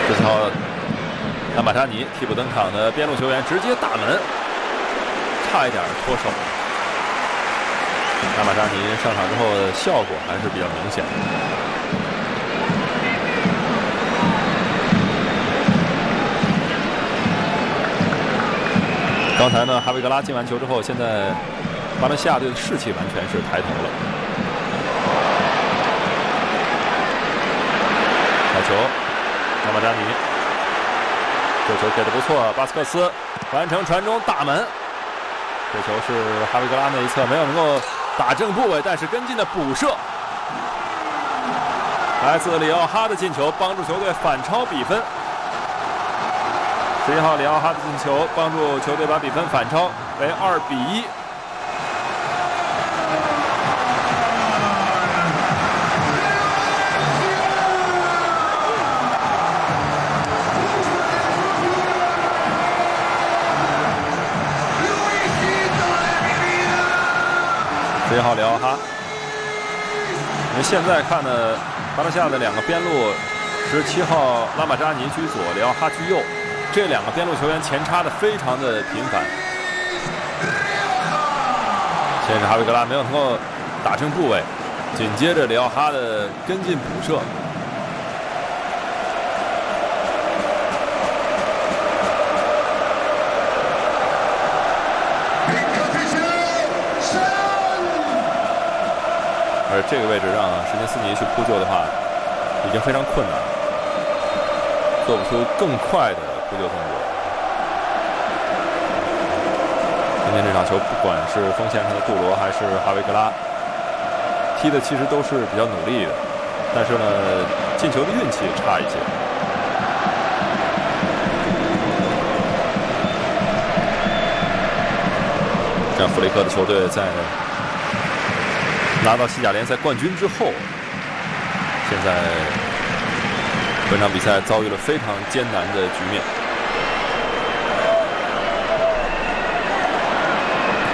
17号拉马扎尼替补登场的边路球员直接打门，差一点脱手。拉马扎尼上场之后的效果还是比较明显的。刚才呢，哈维格拉进完球之后，现在巴伦西亚队的士气完全是抬头了。小球，拉马扎尼，这球给的不错，巴斯克斯完成传中大门。这球是哈维格拉那一侧没有能够打正部位，但是跟进的补射。来自里奥哈的进球，帮助球队反超比分。11号里奥哈的进球帮助球队把比分反超为2-1。11号里奥哈，我们现在看的巴伦西亚的两个边路，17号拉马扎尼居左，里奥哈居右。这两个边路球员前插的非常的频繁，先是哈维格拉没有能够打正部位，紧接着里奥哈的跟进补射。而这个位置让史金斯尼去扑救的话，已经非常困难了，做不出更快的扑救动作。今天这场球，不管是锋线上的杜罗还是哈维格拉，踢的其实都是比较努力的，但是呢，进球的运气差一些。这样弗雷克的球队在拿到西甲联赛冠军之后，现在本场比赛遭遇了非常艰难的局面。